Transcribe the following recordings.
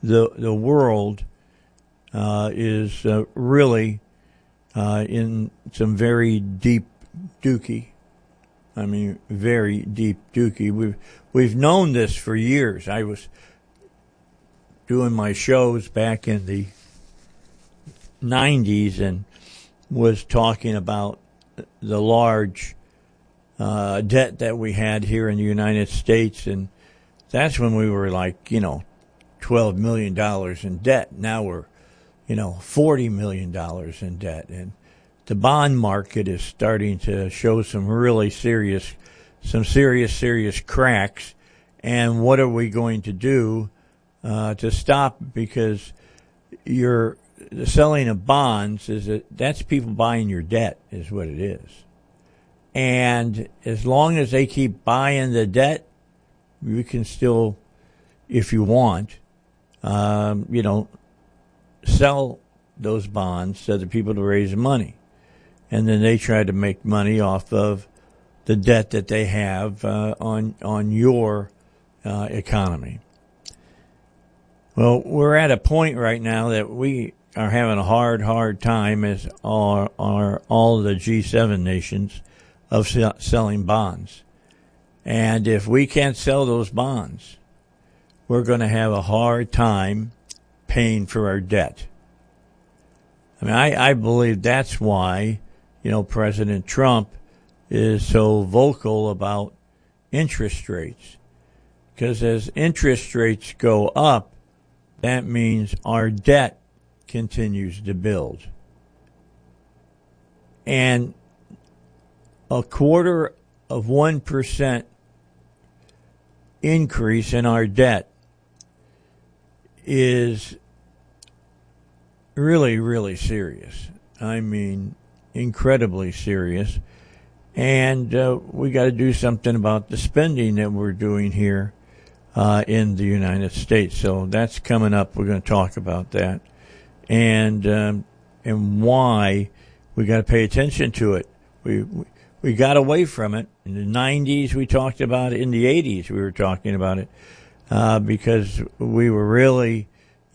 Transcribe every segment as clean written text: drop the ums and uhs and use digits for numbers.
the world is really in some very deep dookie. I mean, very deep dookie. We've known this for years. I was doing my shows back in the 90s and was talking about the large debt that we had here in the United States, and that's when we were like, $12 million in debt. Now we're, $40 million in debt, and the bond market is starting to show some really serious cracks. And what are we going to do to stop? Because the selling of bonds that's people buying your debt, is what it is. And as long as they keep buying the debt, you can still, if you want, sell those bonds to the people to raise money. And then they try to make money off of the debt that they have on your economy. Well, we're at a point right now that we are having a hard time, as are all of the G7 nations, of selling bonds. And if we can't sell those bonds, we're going to have a hard time paying for our debt. I mean, I believe that's why, President Trump is so vocal about interest rates. Because as interest rates go up, that means our debt continues to build. And 1/4% increase in our debt is really, really serious. I mean, incredibly serious. And we got to do something about the spending that we're doing here in the United States. So that's coming up. We're going to talk about that, and why we got to pay attention to it. We got away from it in the 90s. We talked about it in the 80s. We were talking about it because we were really,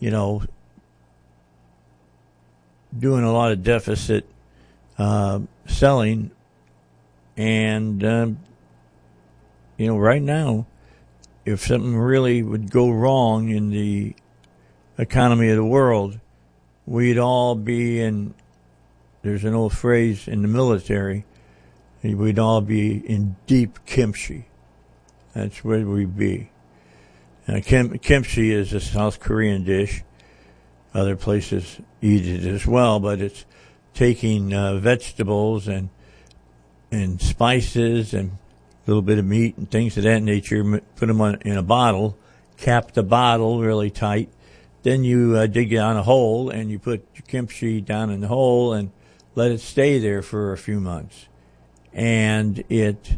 doing a lot of deficit selling, and right now, if something really would go wrong in the economy of the world, we'd all be in, there's an old phrase in the military, we'd all be in deep kimchi. That's where we'd be. Kimchi is a South Korean dish. Other places eat it as well, but it's taking vegetables and spices and a little bit of meat and things of that nature, put them in a bottle, cap the bottle really tight. Then you dig down a hole and you put your kimchi down in the hole and let it stay there for a few months. And it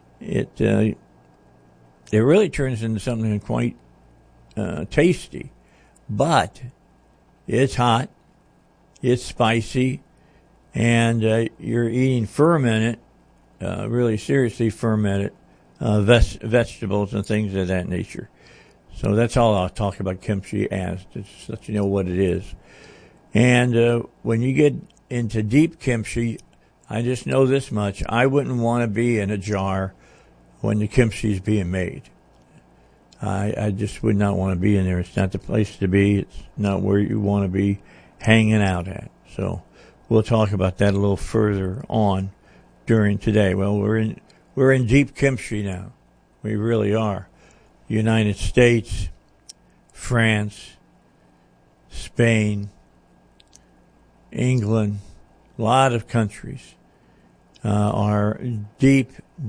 really turns into something quite tasty. But it's hot, it's spicy, and you're eating fermented, really seriously fermented vegetables and things of that nature. So that's all I'll talk about kimchi as, just to let you know what it is. And when you get into deep kimchi, I just know this much. I wouldn't want to be in a jar when the kimchi is being made. I just would not want to be in there. It's not the place to be. It's not where you want to be hanging out at. So we'll talk about that a little further on during today. Well, we're in deep kimchi now. We really are. United States, France, Spain, England, a lot of countries are deep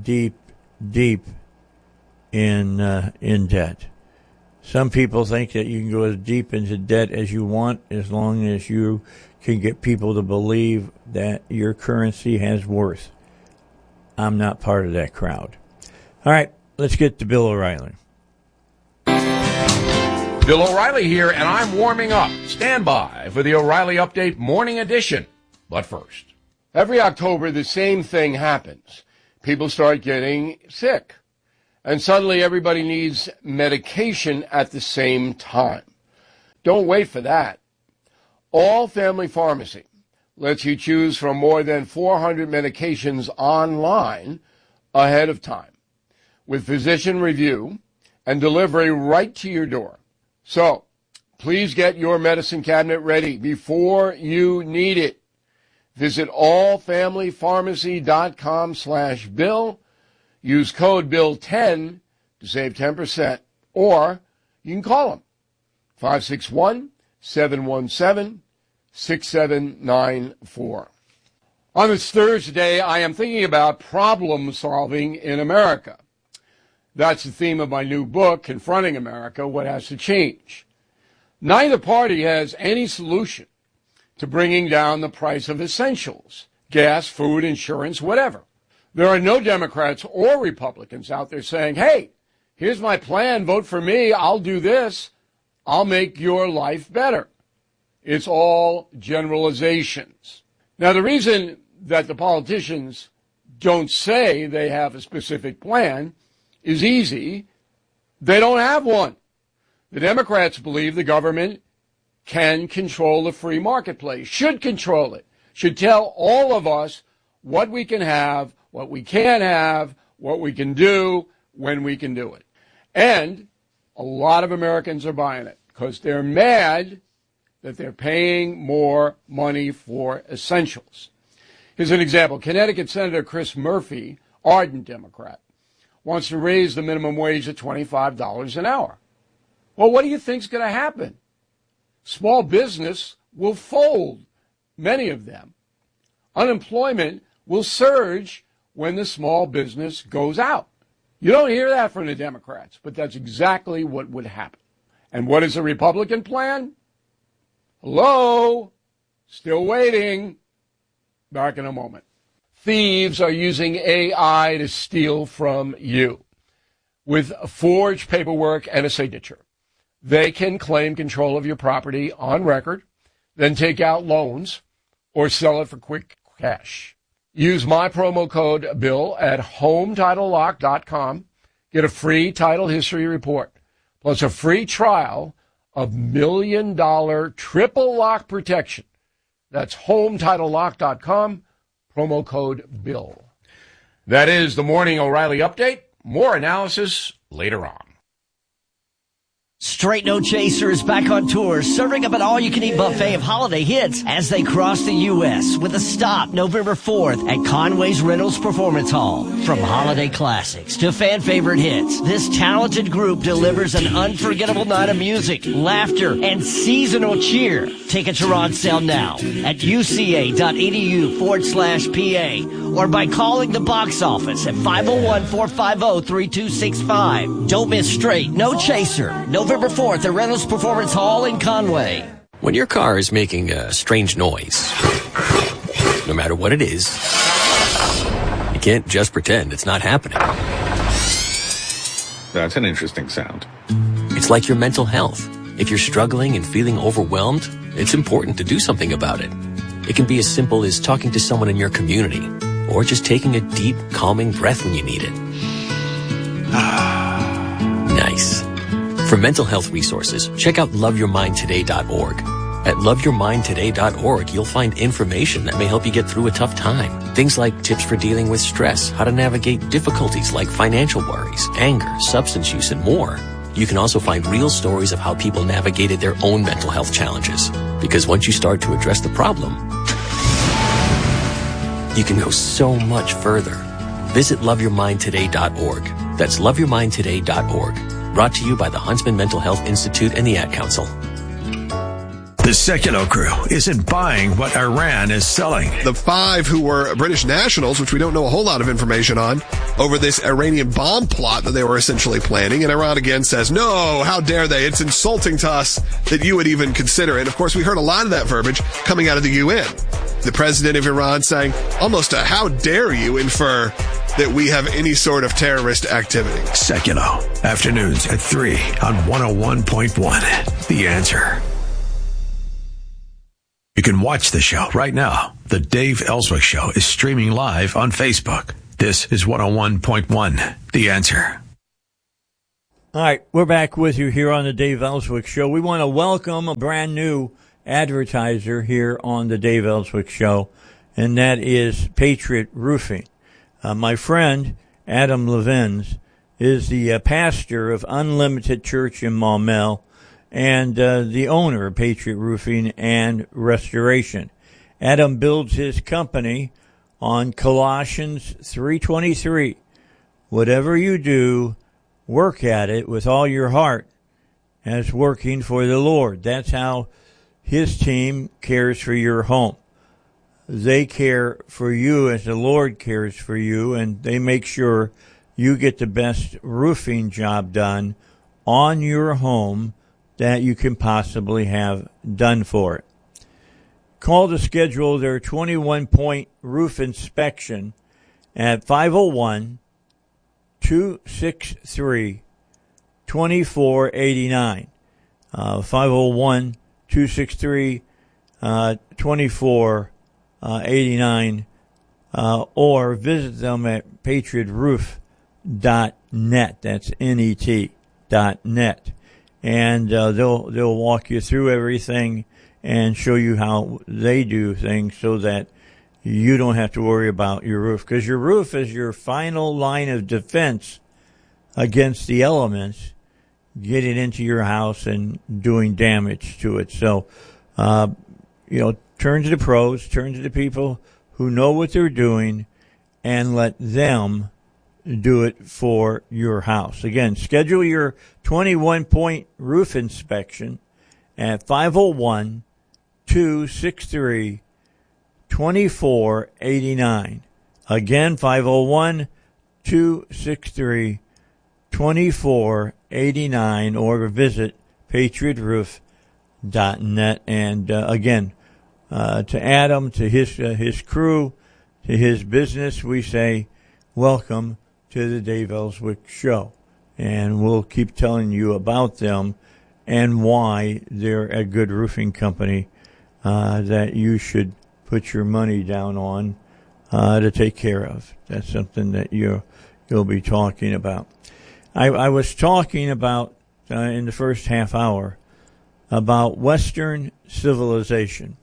in debt. Some people think that you can go as deep into debt as you want as long as you can get people to believe that your currency has worth. I'm not part of that crowd. All right, let's get to Bill O'Reilly. Bill O'Reilly here, and I'm warming up. Stand by for the O'Reilly Update Morning Edition. But first, every October, the same thing happens. People start getting sick. And suddenly everybody needs medication at the same time. Don't wait for that. All Family Pharmacy lets you choose from more than 400 medications online ahead of time, with physician review and delivery right to your door. So, please get your medicine cabinet ready before you need it. Visit allfamilypharmacy.com/Bill. Use code BILL10 to save 10%, or you can call them, 561-717-6794. On this Thursday, I am thinking about problem solving in America. That's the theme of my new book, Confronting America, What Has to Change. Neither party has any solution to bringing down the price of essentials, gas, food, insurance, whatever. There are no Democrats or Republicans out there saying, hey, here's my plan, vote for me, I'll do this, I'll make your life better. It's all generalizations. Now, the reason that the politicians don't say they have a specific plan is easy. They don't have one. The Democrats believe the government can control the free marketplace, should control it, should tell all of us what we can have, what we can't have, what we can do, when we can do it. And a lot of Americans are buying it because they're mad that they're paying more money for essentials. Here's an example. Connecticut Senator Chris Murphy, ardent Democrat, wants to raise the minimum wage to $25 an hour. Well, what do you think's going to happen? Small business will fold, many of them. Unemployment will surge when the small business goes out. You don't hear that from the Democrats, but that's exactly what would happen. And what is the Republican plan? Hello? Still waiting. Back in a moment. Thieves are using AI to steal from you. With forged paperwork and a signature, they can claim control of your property on record, then take out loans or sell it for quick cash. Use my promo code BILL at HomeTitleLock.com. Get a free title history report, plus a free trial of $1 million triple lock protection. That's HomeTitleLock.com, promo code BILL. That is the Morning O'Reilly Update. More analysis later on. Straight No Chaser is back on tour, serving up an all-you-can-eat buffet of holiday hits as they cross the U.S. with a stop November 4th at Conway's Reynolds Performance Hall. From holiday classics to fan-favorite hits, this talented group delivers an unforgettable night of music, laughter, and seasonal cheer. Tickets are on sale now at uca.edu/PA or by calling the box office at 501-450-3265. Don't miss Straight No Chaser, November 4th at Reynolds Performance Hall in Conway. When your car is making a strange noise, no matter what it is, you can't just pretend it's not happening. That's an interesting sound. It's like your mental health. If you're struggling and feeling overwhelmed, it's important to do something about it. It can be as simple as talking to someone in your community, or just taking a deep, calming breath when you need it. Nice. For mental health resources, check out loveyourmindtoday.org. At loveyourmindtoday.org, you'll find information that may help you get through a tough time. Things like tips for dealing with stress, how to navigate difficulties like financial worries, anger, substance use, and more. You can also find real stories of how people navigated their own mental health challenges. Because once you start to address the problem, you can go so much further. Visit loveyourmindtoday.org. That's loveyourmindtoday.org. Brought to you by the Huntsman Mental Health Institute and the Ad Council. The Secular crew isn't buying what Iran is selling. The 5 who were British nationals, which we don't know a whole lot of information on, over this Iranian bomb plot that they were essentially planning. And Iran again says, no, how dare they? It's insulting to us that you would even consider it. Of course, we heard a lot of that verbiage coming out of the UN. The president of Iran saying almost a how dare you infer that we have any sort of terrorist activity. Secular, afternoons at 3 on 101.1. The Answer. You can watch the show right now. The Dave Ellswick Show is streaming live on Facebook. This is 101.1 The Answer. All right, we're back with you here on the Dave Ellswick Show. We want to welcome a brand new advertiser here on the Dave Ellswick Show, and that is Patriot Roofing. My friend Adam Levins is the pastor of Unlimited Church in Maumelle and the owner of Patriot Roofing and Restoration. Adam builds his company on Colossians 3:23. Whatever you do, work at it with all your heart as working for the Lord. That's how his team cares for your home. They care for you as the Lord cares for you, and they make sure you get the best roofing job done on your home that you can possibly have done for it. Call to schedule their 21-point roof inspection at 501-263-2489. 501-263-2489, or visit them at patriotroof.net. That's net.net. And they'll walk you through everything and show you how they do things so that you don't have to worry about your roof, because your roof is your final line of defense against the elements getting into your house and doing damage to it. So, turn to the pros, turn to the people who know what they're doing, and let them do it for your house. Again, schedule your 21-point roof inspection at 501-263-2489. Again, 501-263-2489, or visit patriotroof.net. And again, to Adam, to his crew, to his business, we say welcome to the Dave Ellswick Show. And we'll keep telling you about them and why they're a good roofing company that you should put your money down on to take care of. That's something that you'll be talking about. I was talking about in the first half hour about Western civilization.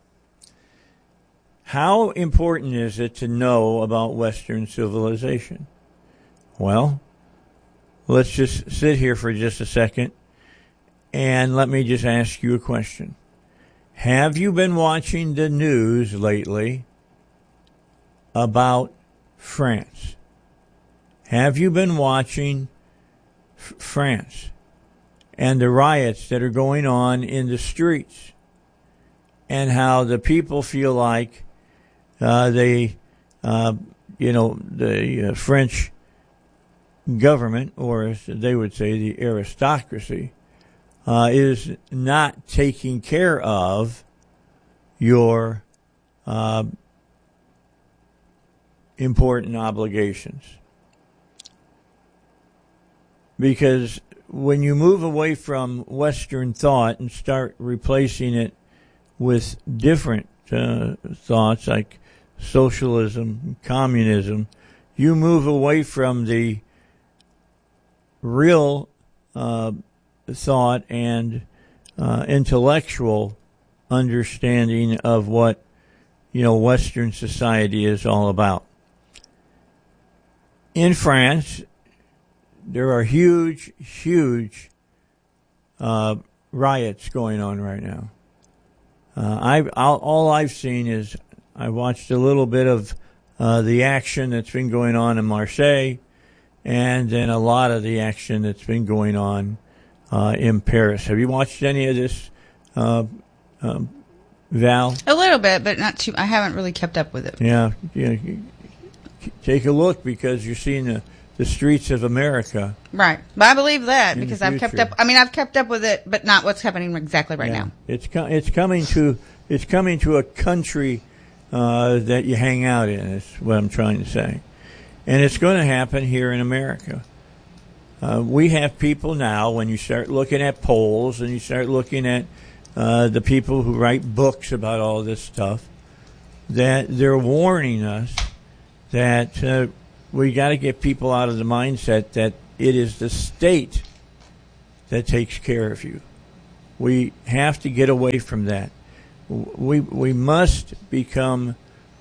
How important is it to know about Western civilization? Well, let's just sit here for just a second and let me just ask you a question. Have you been watching the news lately about France? Have you been watching France and the riots that are going on in the streets, and how the people feel like the French government, or as they would say, the aristocracy, is not taking care of your important obligations. Because when you move away from Western thought and start replacing it with different thoughts like socialism, communism, you move away from the real thought and intellectual understanding of what Western society is all about. In France, there are huge riots going on right now. All I've seen is I watched a little bit of the action that's been going on in Marseille, and then a lot of the action that's been going on in Paris. Have you watched any of this, Val? A little bit, but not too. I haven't really kept up with it. Yeah. Take a look, because you're seeing the streets of America. Right. But I believe that because I've kept up. I mean, I've kept up with it, but not what's happening exactly right now. It's coming to a country that you hang out in, is what I'm trying to say. And it's going to happen here in America. We have people now, when you start looking at polls and you start looking at the people who write books about all this stuff, that they're warning us that we got to get people out of the mindset that it is the state that takes care of you. We have to get away from that. We must become,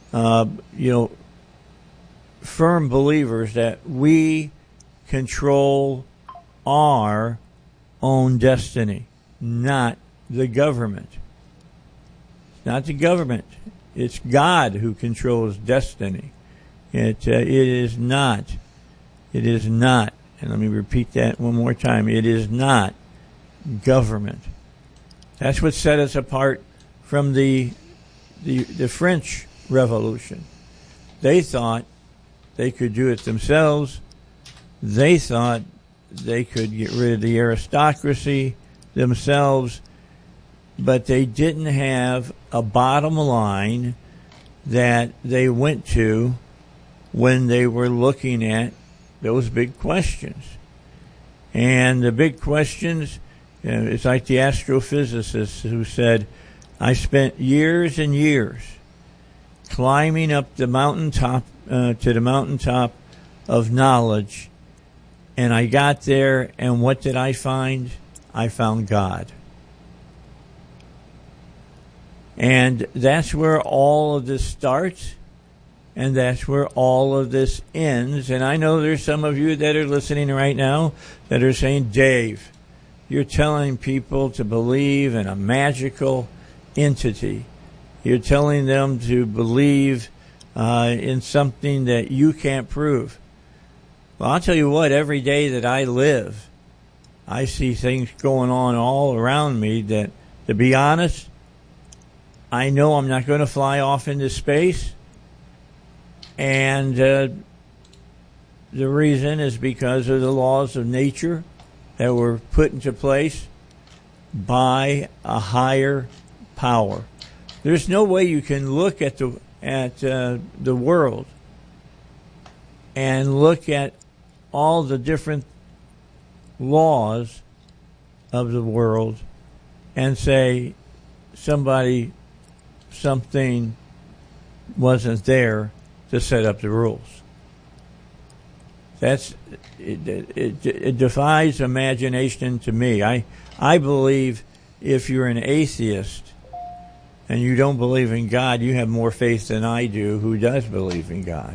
firm believers that we control our own destiny, not the government. Not the government. It's God who controls destiny. It is not. It is not. And let me repeat that one more time. It is not government. That's what set us apart from the French Revolution. They thought they could do it themselves. They thought they could get rid of the aristocracy themselves, but they didn't have a bottom line that they went to when they were looking at those big questions. And the big questions, it's like the astrophysicist who said, I spent years and years climbing up the mountaintop to the mountaintop of knowledge, and I got there, and what did I find? I found God. And that's where all of this starts, and that's where all of this ends. And I know there's some of you that are listening right now that are saying, Dave, you're telling people to believe in a magical entity. You're telling them to believe in something that you can't prove. Well, I'll tell you what, every day that I live, I see things going on all around me that, to be honest, I know I'm not going to fly off into space. And the reason is because of the laws of nature that were put into place by a higher power. There's no way you can look at the world and look at all the different laws of the world and say something wasn't there to set up the rules. It defies imagination to me. I believe if you're an atheist and you don't believe in God, you have more faith than I do, who does believe in God.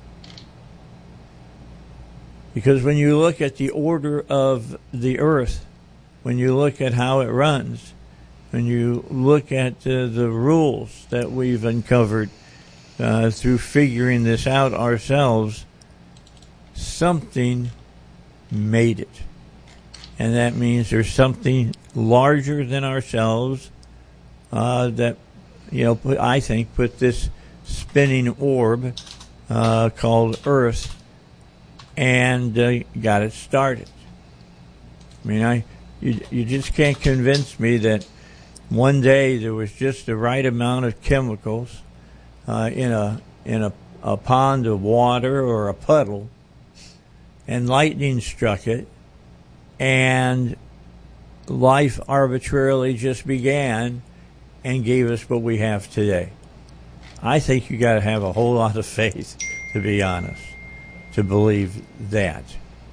Because when you look at the order of the earth, when you look at how it runs, when you look at the rules that we've uncovered through figuring this out ourselves, something made it. And that means there's something larger than ourselves that, I think put this spinning orb called Earth and got it started. I mean, you just can't convince me that one day there was just the right amount of chemicals in a pond of water or a puddle, and lightning struck it, and life arbitrarily just began and gave us what we have today. I think you got to have a whole lot of faith, to be honest, to believe that.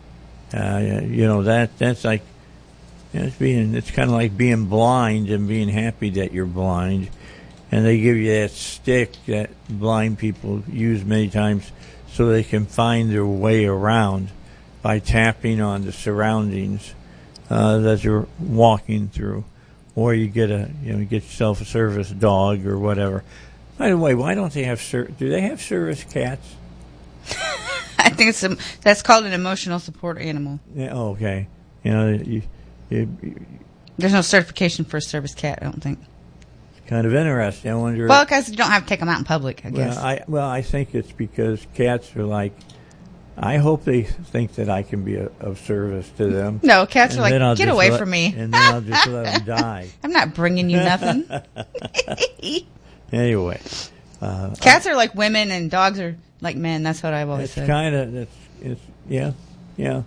That's like it's kind of like being blind and being happy that you're blind, and they give you that stick that blind people use many times so they can find their way around by tapping on the surroundings that you're walking through, or you get get yourself a service dog or whatever. By the way, why don't they have do they have service cats? I think that's called an emotional support animal. Yeah, okay. There's no certification for a service cat, I don't think. It's kind of interesting. I wonder. Well, because you don't have to take them out in public, I guess. I think it's because cats are like, I hope they think that I can be of service to them. No, cats are like, get away from me. And then I'll just let them die. I'm not bringing you nothing. Anyway. Cats are like women and dogs are like men. That's what I've always said. Yeah.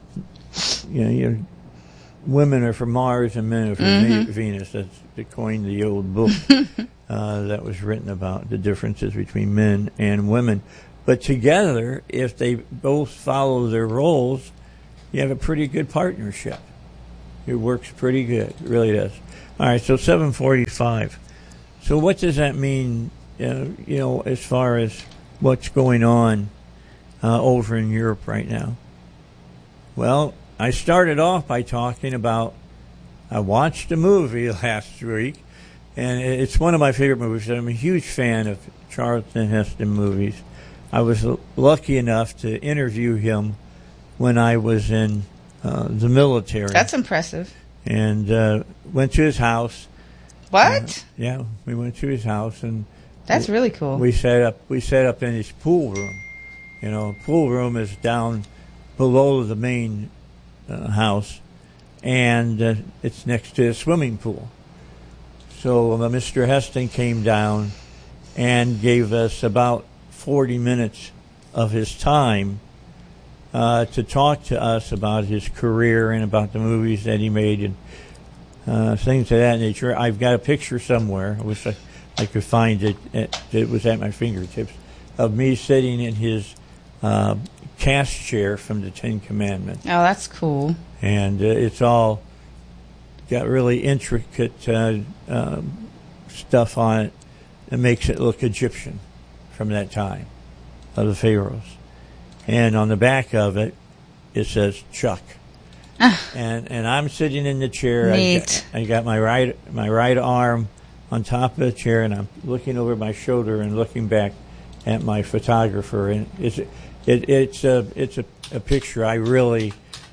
Women are from Mars and men are from Venus. That's to coin the old book that was written about the differences between men and women. But together, if they both follow their roles, you have a pretty good partnership. It works pretty good. It really does. All right, so 7:45. So what does that mean, as far as what's going on over in Europe right now? Well, I started off by talking about I watched a movie last week, and it's one of my favorite movies. I'm a huge fan of Charlton Heston movies. I was lucky enough to interview him when I was in the military. That's impressive. And went to his house. What? Yeah, we went to his house, and that's really cool. We set up in his pool room. Pool room is down below the main house, and it's next to a swimming pool. So Mr. Heston came down and gave us about 40 minutes of his time to talk to us about his career and about the movies that he made and things of that nature. I've got a picture somewhere. I wish I could find it. It was at my fingertips of me sitting in his cast chair from the Ten Commandments. Oh, that's cool. And it's all got really intricate stuff on it that makes it look Egyptian from that time of the pharaohs. And on the back of it, it says Chuck. And I'm sitting in the chair. Neat. I got my right arm on top of the chair, and I'm looking over my shoulder and looking back at my photographer. And it's a picture I really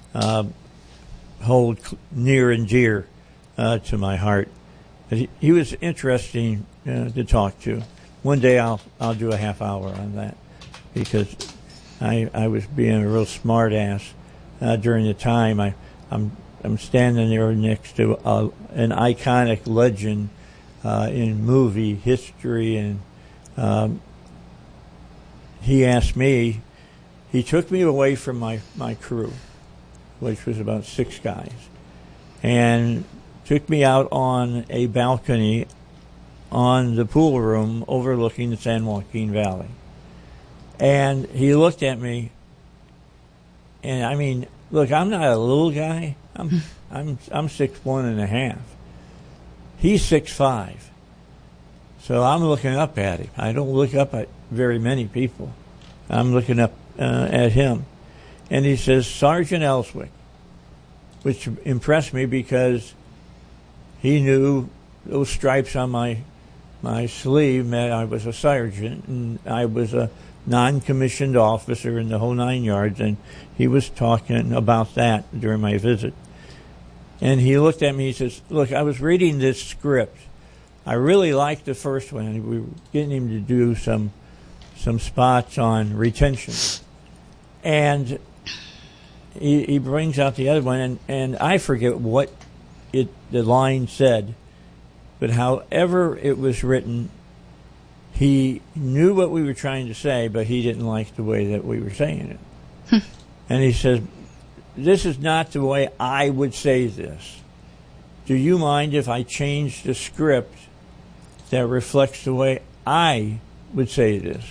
hold near and dear to my heart. He was interesting to talk to. One day I'll do a half hour on that, because I was being a real smart ass during the time. I'm standing there next to an iconic legend in movie history, and he asked me. He took me away from my crew, which was about 6 guys, and took me out on a balcony on the pool room overlooking the San Joaquin Valley. And he looked at me, and I mean, look, I'm not a little guy. I'm 6'1.5". He's 6'5". So I'm looking up at him. I don't look up at very many people. I'm looking up at him. And he says, Sergeant Ellswick, which impressed me because he knew those stripes on my sleeve meant I was a sergeant, and I was a non-commissioned officer in the whole 9 yards, and he was talking about that during my visit. And he looked at me, he says, look, I was reading this script. I really liked the first one, and we were getting him to do some spots on retention. And he brings out the other one, and I forget what the line said, but however it was written, he knew what we were trying to say, but he didn't like the way that we were saying it. And he says, this is not the way I would say this. Do you mind if I change the script that reflects the way I would say this?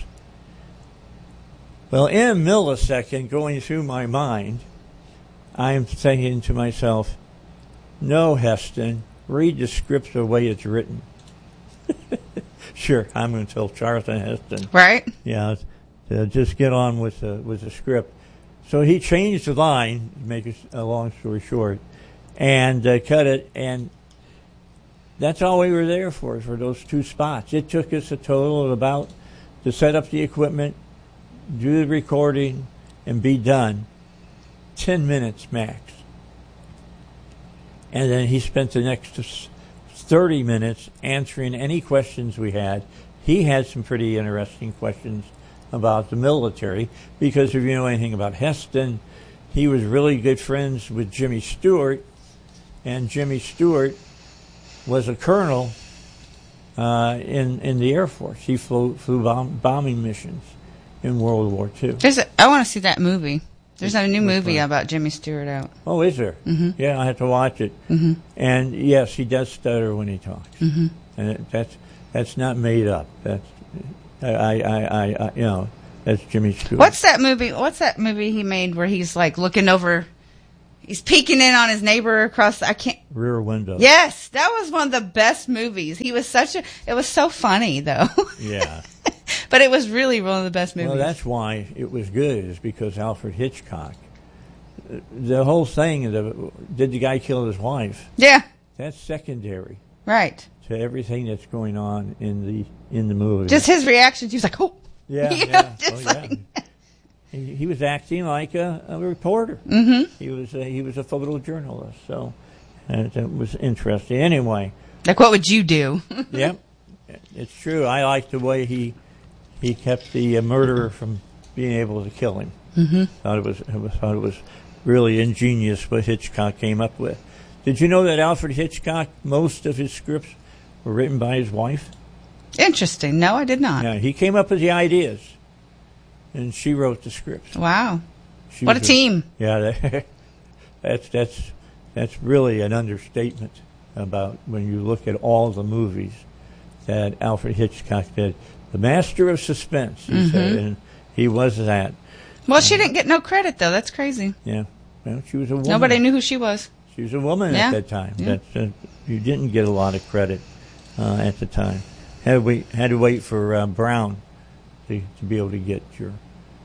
Well, in a millisecond going through my mind, I'm thinking to myself, no, Heston, read the script the way it's written. Sure, I'm going to tell Charlton Heston. Right. Yeah, just get on with the script. So he changed the line, to make a long story short, and cut it, and that's all we were there for those 2 spots. It took us a total of about, to set up the equipment, do the recording, and be done, 10 minutes max. And then he spent the next 30 minutes answering any questions we had. He had some pretty interesting questions about the military, because if you know anything about Heston, he was really good friends with Jimmy Stewart, and Jimmy Stewart was a colonel in the Air Force. He flew bombing missions in World War II. I want to see that movie. There's a new movie about Jimmy Stewart out. Oh, is there? Mm-hmm. Yeah, I have to watch it. Mm-hmm. And yes, he does stutter when he talks, mm-hmm. and that's not made up. That's that's Jimmy Stewart. What's that movie? What's that movie he made where he's like looking over He's peeking in on his neighbor across. Rear Window. Yes, that was one of the best movies. He was it was so funny though. Yeah. But it was really one of the best movies. Well, that's why it was good, is because Alfred Hitchcock. The whole thing, did the guy kill his wife? Yeah. That's secondary. Right. To everything that's going on in the movie. Just his reactions. He was like, oh. Yeah. He was acting like a reporter. Mm-hmm. He was a photojournalist. So that was interesting. Anyway. Like, what would you do? Yep. It's true. I like the way he kept the murderer from being able to kill him. Mm-hmm. Thought it was really ingenious what Hitchcock came up with. Did you know that Alfred Hitchcock, most of his scripts were written by his wife? Interesting. No, I did not. Yeah, he came up with the ideas, and she wrote the scripts. Wow. What a team. Yeah, that's really an understatement about when you look at all the movies that Alfred Hitchcock did. The master of suspense, he said, and he was that. Well, she didn't get no credit, though. That's crazy. Yeah. Well, she was a woman. Nobody knew who she was. She was a woman at that time. Yeah. You didn't get a lot of credit at the time. Had to wait for Brown to be able to get your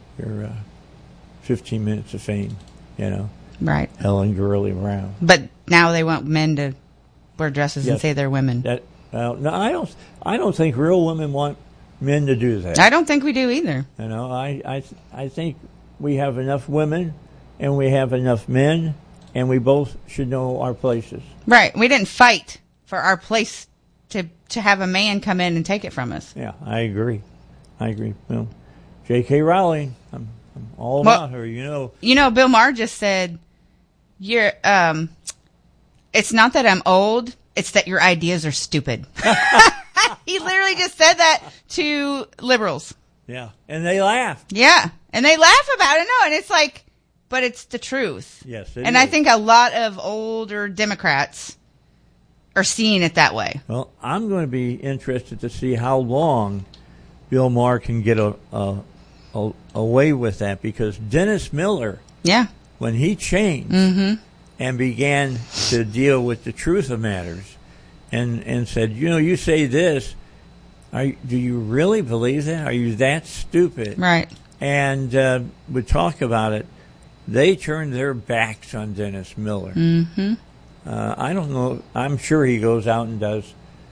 15 minutes of fame, Right. Helen Gurley Brown. But now they want men to wear dresses and say they're women. No, I don't think real women want men to do that. I don't think we do either. I think we have enough women and we have enough men, and we both should know our places. Right. We didn't fight for our place to have a man come in and take it from us. Yeah, I agree. Well, J.K. Rowling, I'm all about her. Bill Maher just said, "You're." It's not that I'm old; it's that your ideas are stupid. He literally just said that to liberals. Yeah, and they laugh. Yeah, and they laugh about it. No, and it's like, but it's the truth. Yes, and I think a lot of older Democrats are seeing it that way. Well, I'm going to be interested to see how long Bill Maher can get away with that, because Dennis Miller, when he changed and began to deal with the truth of matters, and said, you say this, do you really believe that? Are you that stupid? Right. And would talk about it. They turned their backs on Dennis Miller. Mm-hmm. I don't know. I'm sure he goes out and does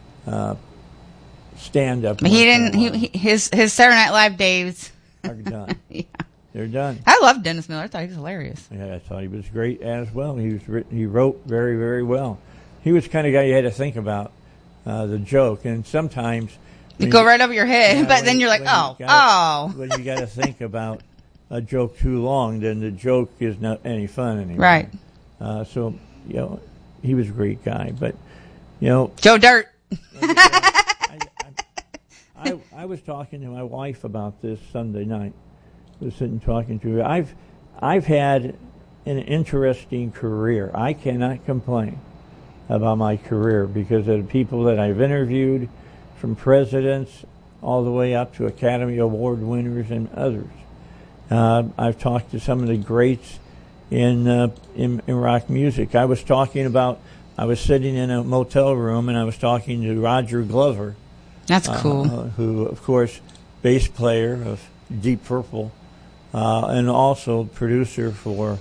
stand up. He didn't. His Saturday Night Live days are done. Yeah. They're done. I loved Dennis Miller. I thought he was hilarious. Yeah, I thought he was great as well. He wrote very, very well. He was the kind of guy you had to think about the joke, and sometimes you go right over your head, but then you're like, when you got to think about a joke too long, then the joke is not any fun anymore. Right. So he was a great guy, but Joe Dirt. I was talking to my wife about this Sunday night. I was sitting talking to her. I've had an interesting career. I cannot complain about my career because of the people that I've interviewed, from presidents all the way up to Academy Award winners and others. I've talked to some of the greats in rock music. I was sitting in a motel room and I was talking to Roger Glover. That's cool. Who, of course, bass player of Deep Purple, and also producer for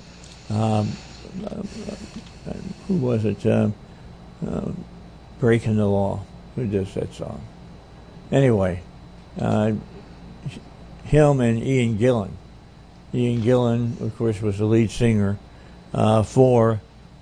who was it? Breaking the Law. Who does that song? Anyway, him and Ian Gillan. Ian Gillan, of course, was the lead singer for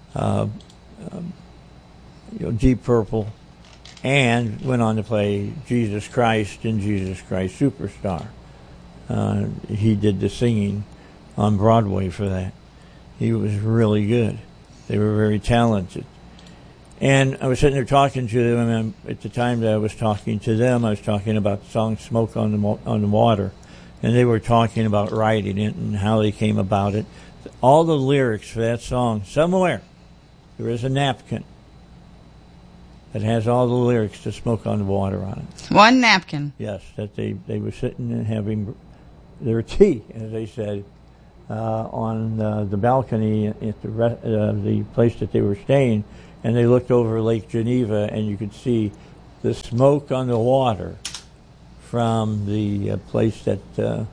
Deep Purple, and went on to play Jesus Christ in Jesus Christ Superstar. He did the singing on Broadway for that. He was really good. They were very talented. And I was sitting there talking to them, and at the time that I was talking to them, I was talking about the song Smoke on the Water. And they were talking about writing it and how they came about it. All the lyrics for that song, somewhere, there is a napkin that has all the lyrics to Smoke on the Water on it. One napkin. Yes, that they were sitting and having their tea, as they said, on the balcony at the place that they were staying, and they looked over Lake Geneva, and you could see the smoke on the water from the place that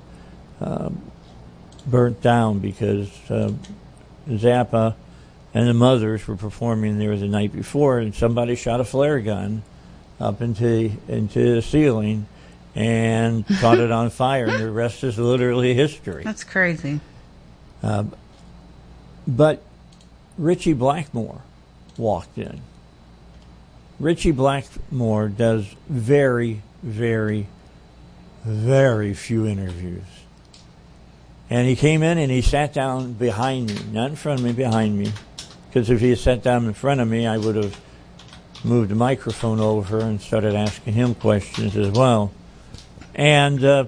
burnt down because Zappa and the Mothers were performing there the night before, and somebody shot a flare gun up into the ceiling and caught it on fire, and the rest is literally history. That's crazy. But Richie Blackmore walked in. Richie Blackmore does very, very, very few interviews. And he came in and he sat down behind me, not in front of me, behind me. Because if he had sat down in front of me, I would have moved the microphone over and started asking him questions as well. And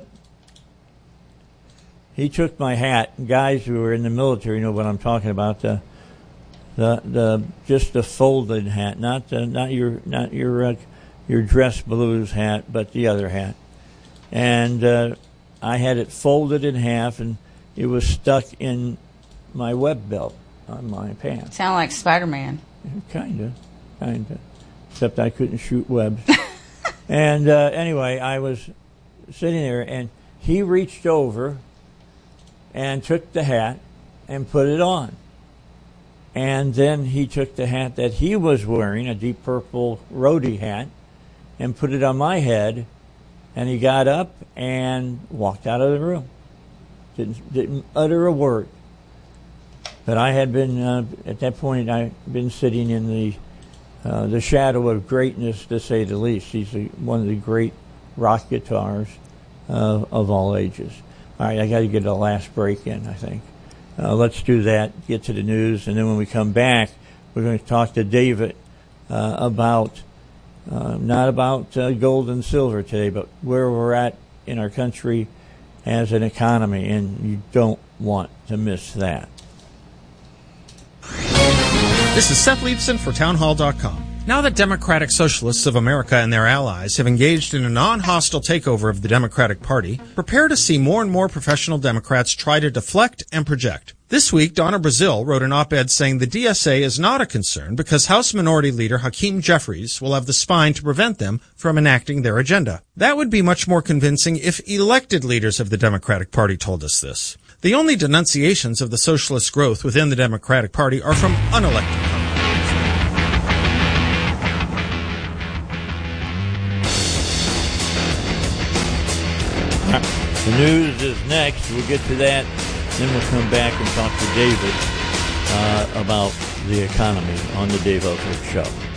he took my hat. Guys who are in the military know what I'm talking about. The just the folded hat, not your dress blues hat, but the other hat. And I had it folded in half, and it was stuck in my web belt on my pants. Sound like Spider-Man. Kinda. Except I couldn't shoot webs. And anyway, I was sitting there, and he reached over and took the hat and put it on. And then he took the hat that he was wearing, a deep purple roadie hat, and put it on my head, and he got up and walked out of the room. Didn't utter a word. But I had been, at that point, I'd been sitting in the shadow of greatness, to say the least. He's one of the great rock guitars of all ages. All right, I got to get a last break in, I think. Let's do that, get to the news, and then when we come back, we're going to talk to David about, not about gold and silver today, but where we're at in our country as an economy, and you don't want to miss that. This is Seth Leibson for Townhall.com. Now that Democratic Socialists of America and their allies have engaged in a non-hostile takeover of the Democratic Party, prepare to see more and more professional Democrats try to deflect and project. This week, Donna Brazile wrote an op-ed saying the DSA is not a concern because House Minority Leader Hakeem Jeffries will have the spine to prevent them from enacting their agenda. That would be much more convincing if elected leaders of the Democratic Party told us this. The only denunciations of the socialist growth within the Democratic Party are from unelected congressmen. The news is next. We'll get to that. Then we'll come back and talk to David about the economy on the Dave Ellsworth Show.